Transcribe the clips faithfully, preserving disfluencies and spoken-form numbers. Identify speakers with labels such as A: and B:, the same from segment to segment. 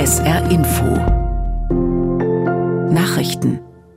A: S R Info Nachrichten.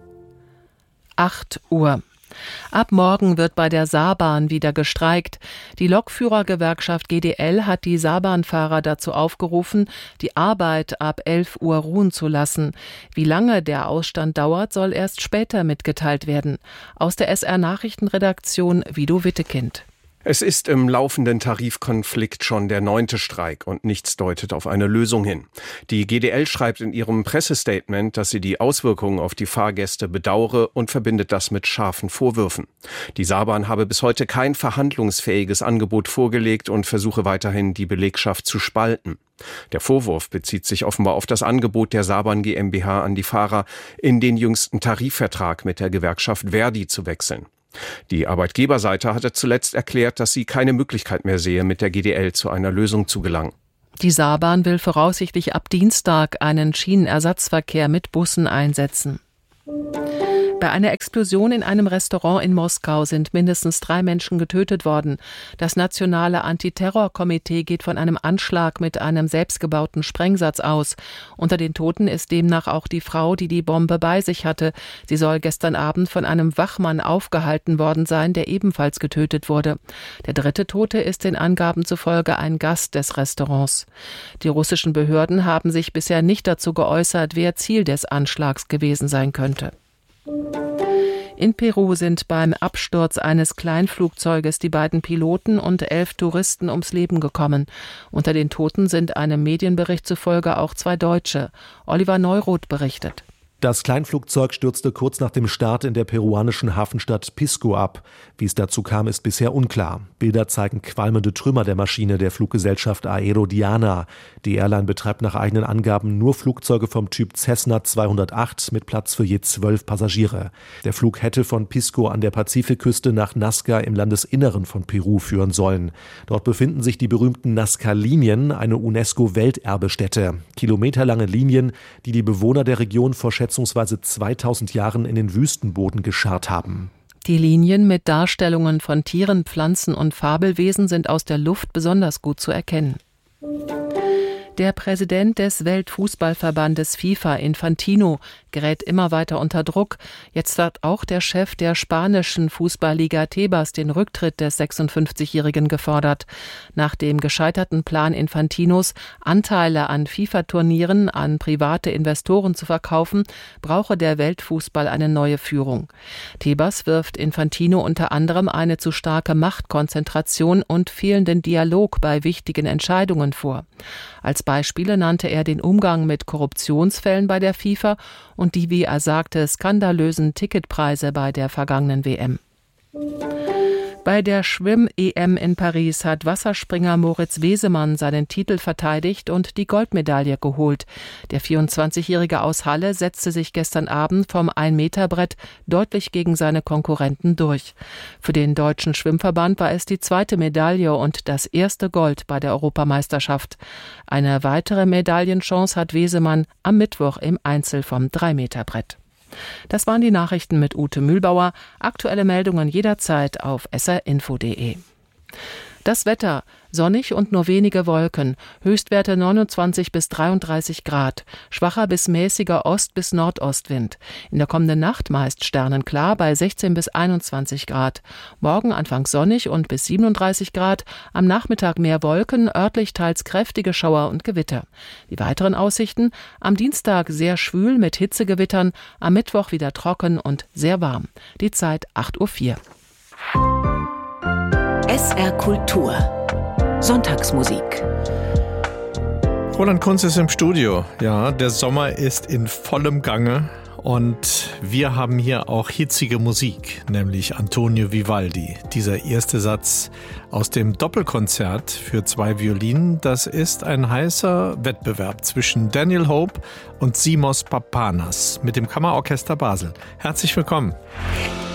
B: acht Uhr. Ab morgen wird bei der Saarbahn wieder gestreikt. Die Lokführergewerkschaft G D L hat die Saarbahnfahrer dazu aufgerufen, die Arbeit ab elf Uhr ruhen zu lassen. Wie lange der Ausstand dauert, soll erst später mitgeteilt werden. Aus der S R-Nachrichtenredaktion Vido Wittekind.
C: Es ist im laufenden Tarifkonflikt schon der neunte Streik und nichts deutet auf eine Lösung hin. Die G D L schreibt in ihrem Pressestatement, dass sie die Auswirkungen auf die Fahrgäste bedauere und verbindet das mit scharfen Vorwürfen. Die Saarbahn habe bis heute kein verhandlungsfähiges Angebot vorgelegt und versuche weiterhin, die Belegschaft zu spalten. Der Vorwurf bezieht sich offenbar auf das Angebot der Saarbahn GmbH an die Fahrer, in den jüngsten Tarifvertrag mit der Gewerkschaft ver.di zu wechseln. Die Arbeitgeberseite hatte zuletzt erklärt, dass sie keine Möglichkeit mehr sehe, mit der G D L zu einer Lösung zu gelangen.
B: Die Saarbahn will voraussichtlich ab Dienstag einen Schienenersatzverkehr mit Bussen einsetzen. Bei einer Explosion in einem Restaurant in Moskau sind mindestens drei Menschen getötet worden. Das nationale Antiterrorkomitee geht von einem Anschlag mit einem selbstgebauten Sprengsatz aus. Unter den Toten ist demnach auch die Frau, die die Bombe bei sich hatte. Sie soll gestern Abend von einem Wachmann aufgehalten worden sein, der ebenfalls getötet wurde. Der dritte Tote ist den Angaben zufolge ein Gast des Restaurants. Die russischen Behörden haben sich bisher nicht dazu geäußert, wer Ziel des Anschlags gewesen sein könnte. In Peru sind beim Absturz eines Kleinflugzeuges die beiden Piloten und elf Touristen ums Leben gekommen. Unter den Toten sind einem Medienbericht zufolge auch zwei Deutsche. Oliver Neuroth berichtet.
D: Das Kleinflugzeug stürzte kurz nach dem Start in der peruanischen Hafenstadt Pisco ab. Wie es dazu kam, ist bisher unklar. Bilder zeigen qualmende Trümmer der Maschine der Fluggesellschaft Aerodiana. Die Airline betreibt nach eigenen Angaben nur Flugzeuge vom Typ Cessna zweihundertacht mit Platz für je zwölf Passagiere. Der Flug hätte von Pisco an der Pazifikküste nach Nazca im Landesinneren von Peru führen sollen. Dort befinden sich die berühmten Nazca-Linien, eine UNESCO-Welterbestätte. Kilometerlange Linien, die die Bewohner der Region vor schätzungsweise zweitausend Jahren in den Wüstenboden gescharrt haben.
B: Die Linien mit Darstellungen von Tieren, Pflanzen und Fabelwesen sind aus der Luft besonders gut zu erkennen. Der Präsident des Weltfußballverbandes FIFA, Infantino, gerät immer weiter unter Druck. Jetzt hat auch der Chef der spanischen Fußballliga Tebas den Rücktritt des sechsundfünfzigjährigen gefordert. Nach dem gescheiterten Plan Infantinos, Anteile an FIFA-Turnieren an private Investoren zu verkaufen, brauche der Weltfußball eine neue Führung. Tebas wirft Infantino unter anderem eine zu starke Machtkonzentration und fehlenden Dialog bei wichtigen Entscheidungen vor. Als Beispiele nannte er den Umgang mit Korruptionsfällen bei der FIFA und die, wie er sagte, skandalösen Ticketpreise bei der vergangenen W M. Bei der Schwimm-E M in Paris hat Wasserspringer Moritz Wesemann seinen Titel verteidigt und die Goldmedaille geholt. Der vierundzwanzigjährige aus Halle setzte sich gestern Abend vom ein-Meter-Brett deutlich gegen seine Konkurrenten durch. Für den Deutschen Schwimmverband war es die zweite Medaille und das erste Gold bei der Europameisterschaft. Eine weitere Medaillenchance hat Wesemann am Mittwoch im Einzel vom drei-Meter-Brett. Das waren die Nachrichten mit Ute Mühlbauer. Aktuelle Meldungen jederzeit auf s r info punkt d e. Das Wetter: sonnig und nur wenige Wolken, Höchstwerte neunundzwanzig bis dreiunddreißig Grad, schwacher bis mäßiger Ost- bis Nordostwind. In der kommenden Nacht meist sternenklar bei sechzehn bis einundzwanzig Grad. Morgen anfangs sonnig und bis siebenunddreißig Grad, am Nachmittag mehr Wolken, örtlich teils kräftige Schauer und Gewitter. Die weiteren Aussichten: am Dienstag sehr schwül mit Hitzegewittern, am Mittwoch wieder trocken und sehr warm. Die Zeit acht Uhr vier.
A: S R Kultur Sonntagsmusik.
E: Roland Kunz ist im Studio. Ja, der Sommer ist in vollem Gange und wir haben hier auch hitzige Musik, nämlich Antonio Vivaldi. Dieser erste Satz aus dem Doppelkonzert für zwei Violinen, das ist ein heißer Wettbewerb zwischen Daniel Hope und Simos Papanas mit dem Kammerorchester Basel. Herzlich willkommen.